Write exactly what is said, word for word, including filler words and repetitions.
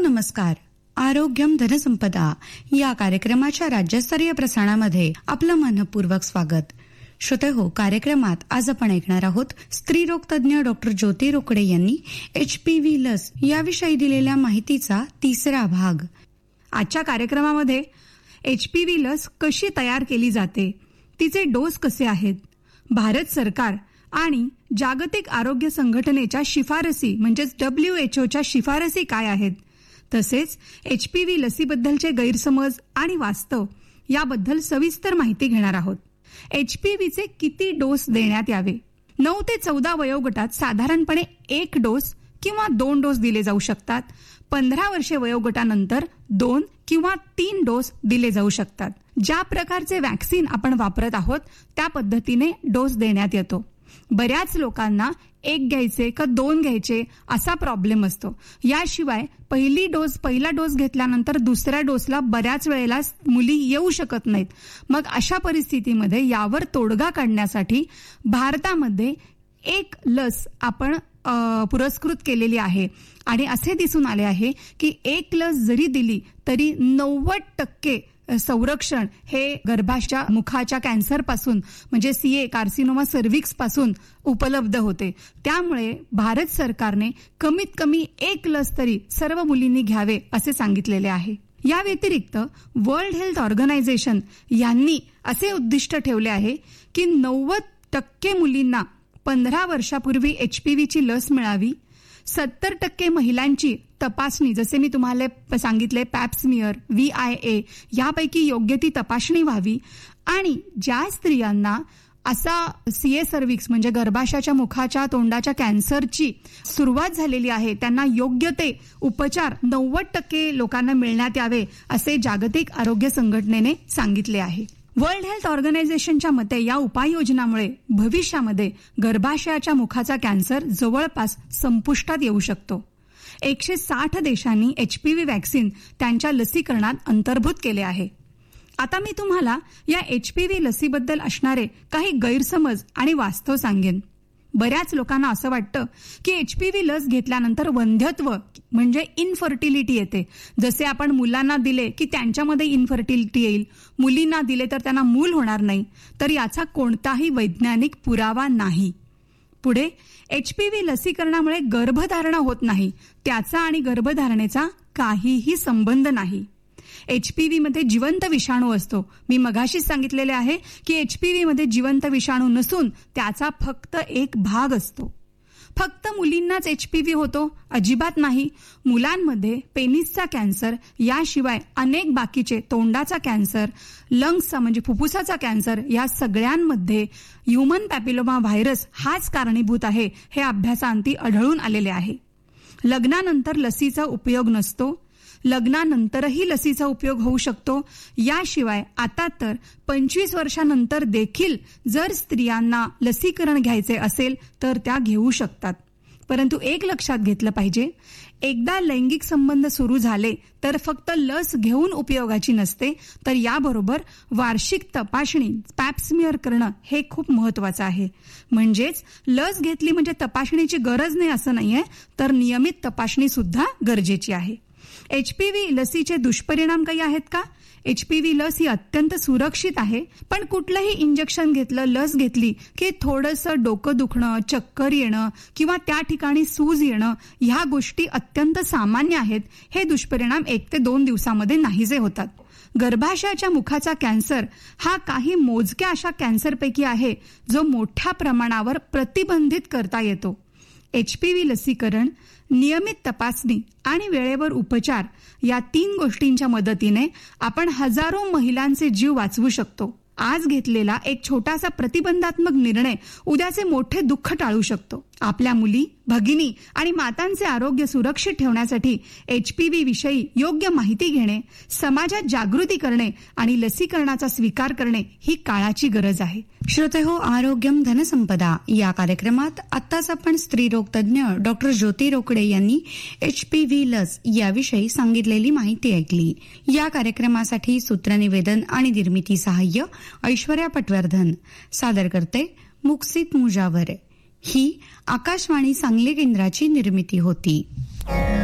नमस्कार. आरोग्यम धनसंपदा या कार्यक्रमाच्या राज्यस्तरीय प्रसारणामध्ये आपलं मनपूर्वक स्वागत. श्रोतेहो, कार्यक्रमात आज आपण ऐकणार आहोत स्त्रीरोग तज्ञ डॉक्टर ज्योती रोकडे यांनी एचपीव्ही लस याविषयी दिलेल्या माहितीचा तिसरा भाग. आजच्या कार्यक्रमामध्ये एचपीव्ही लस कशी तयार केली जाते, तिचे डोस कसे आहेत, भारत सरकार आणि जागतिक आरोग्य संघटनेच्या शिफारसी म्हणजेच डब्ल्यू एच ओच्या शिफारसी काय आहेत, तसेच एचपीव्ही लसीबद्दलचे गैरसमज आणि वास्तव याबद्दल सविस्तर माहिती घेणार आहोत. एचपीव्हीचे किती डोस देण्यात यावे? नऊ ते चौदा वयोगटात साधारणपणे एक डोस किंवा दोन डोस दिले जाऊ शकतात. पंधरा वर्षे वयोगटानंतर दोन किंवा तीन डोस दिले जाऊ शकतात. ज्या प्रकारचे वॅक्सिन आपण वापरत आहोत त्या पद्धतीने डोस देण्यात येतो. बऱ्याच लोकांना एक घ्यायचे का दोन घ्यायचे असा प्रॉब्लेम असतो. याशिवाय पहिली डोस पहिला डोस घेतल्यानंतर दुसऱ्या डोसला बऱ्याच वेळेला मुली येऊ शकत नाहीत. मग अशा परिस्थितीमध्ये यावर तोडगा काढण्यासाठी भारतामध्ये एक लस आपण पुरस्कृत केलेली आहे आणि असे दिसून आले आहे की एक लस जरी दिली तरी नव्वद टक्के संरक्षण हे गर्भाच्या मुखाच्या कॅन्सर पासून म्हणजे सीए कार्सिनोमा सर्व्हिक्स पासून उपलब्ध होते. त्यामुळे भारत सरकारने कमीत कमी एक लस तरी सर्व मुलींनी घ्यावे असे सांगितलेले आहे. या व्यतिरिक्त वर्ल्ड हेल्थ ऑर्गनायझेशन यांनी असे उद्दिष्ट ठेवले आहे की नव्वद टक्के मुलींना पंधरा वर्षापूर्वी एचपीव्हीची लस मिळावी. सत्तर टक्के महिलांची तपासणी, जसे मी तुम्हाला सांगितले पॅप्समियर, व्ही आय ए यापैकी योग्य ती तपासणी व्हावी आणि ज्या स्त्रियांना असा सीए सर्व्हिक्स म्हणजे गर्भाशयाच्या मुखाच्या तोंडाच्या कॅन्सरची सुरुवात झालेली आहे त्यांना योग्य ते उपचार नव्वद टक्के लोकांना मिळण्यात यावे असे जागतिक आरोग्य संघटनेने सांगितले आहे. वर्ल्ड हेल्थ ऑर्गनायझेशनच्या मते या उपाययोजनामुळे भविष्यामध्ये गर्भाशयाच्या मुखाचा कॅन्सर जवळपास संपुष्टात येऊ शकतो. एकशे साठ देशांनी एचपीव्ही वॅक्सिन त्यांच्या लसीकरणात अंतर्भूत केले आहे. आता मी तुम्हाला या एचपीव्ही लसीबद्दल असणारे काही गैरसमज आणि वास्तव सांगेन. बऱ्याच लोकांना असं वाटतं की एचपीव्ही लस घेतल्यानंतर वंध्यत्व म्हणजे इनफर्टिलिटी येते. जसे आपण मुलांना दिले की त्यांच्यामध्ये इनफर्टिलिटी येईल, मुलींना दिले तर त्यांना मूल होणार नाही. तर याचा कोणताही वैज्ञानिक पुरावा नाही. पुढे एचपीव्ही लसीकरणामुळे गर्भधारणा होत नाही, त्याचा आणि गर्भधारणेचा काहीही संबंध नाही. एचपीव्ही मध्ये जिवंत विषाणू असतो. मी मगाशीच सांगितलेले आहे की एचपीव्ही मध्ये जिवंत विषाणू नसून त्याचा फक्त एक भाग असतो. फक्त मुलींनाच एचपीव्ही होतो अजिबात नाही. मुलांमध्ये पेनिसचा कॅन्सर याशिवाय अनेक बाकीचे तोंडाचा कॅन्सर, लंग्सचा म्हणजे फुफ्फुसाचा कॅन्सर या सगळ्यांमध्ये ह्युमन पॅपिलोमा व्हायरस हाच कारणीभूत आहे हे अभ्यासांती आढळून आलेले आहे. लग्नानंतर लसीचा उपयोग नसतो. लग्नानंतरही लसीचा उपयोग होऊ शकतो. याशिवाय आता तर पंचवीस वर्षानंतर देखील जर स्त्रियांना लसीकरण घ्यायचे असेल तर त्या घेऊ शकतात. परंतु एक लक्षात घेतलं पाहिजे, एकदा लैंगिक संबंध सुरू झाले तर फक्त लस घेऊन उपयोगाची नसते, तर याबरोबर वार्षिक तपासणी पॅप्समियर करणं हे खूप महत्वाचं आहे. म्हणजेच लस घेतली म्हणजे तपासणीची गरज नाही असं नाहीये, तर नियमित तपासणी सुद्धा गरजेची आहे. एचपीव्ही लसीचे दुष्परिणाम काही आहेत का? एचपीव्ही लस ही अत्यंत सुरक्षित आहे, पण कुठलंही इंजेक्शन घेतलं, लस घेतली की थोडंसं डोकं दुखणं, चक्कर येणं किंवा त्या ठिकाणी सूज येणं ह्या गोष्टी अत्यंत सामान्य आहेत. हे दुष्परिणाम एक ते दोन दिवसामध्ये नाहीसे होतात. गर्भाशयाच्या मुखाचा कॅन्सर हा काही मोजक्या अशा कॅन्सरपैकी आहे जो मोठ्या प्रमाणावर प्रतिबंधित करता येतो. एचपीव्ही लसीकरण, नियमित तपासणी आणि वेळेवर उपचार या तीन गोष्टींच्या मदतीने आपण हजारो महिलांचे जीव वाचवू शकतो. आज घेतलेला एक छोटासा प्रतिबंधात्मक निर्णय उद्याचे मोठे दुःख टाळू शकतो. आपल्या मुली, भगिनी आणि मातांचे आरोग्य सुरक्षित ठेवण्यासाठी एचपीव्ही विषयी योग्य माहिती घेणे, समाजात जागृती करणे आणि लसीकरणाचा स्वीकार करणे ही काळाची गरज आहे. श्रोतेहो, आरोग्यम धनसंपदा या कार्यक्रमात आत्ताच आपण स्त्रीरोग तज्ञ डॉक्टर ज्योती रोकडे यांनी एचपीव्ही लस याविषयी सांगितलेली माहिती ऐकली. या कार्यक्रमासाठी सूत्रनिवेदन आणि निर्मिती सहाय्य ऐश्वर्या पटवर्धन, सादर करते मुक्सित मुजावर. ही आकाशवाणी सांगली केंद्राची निर्मिती होती.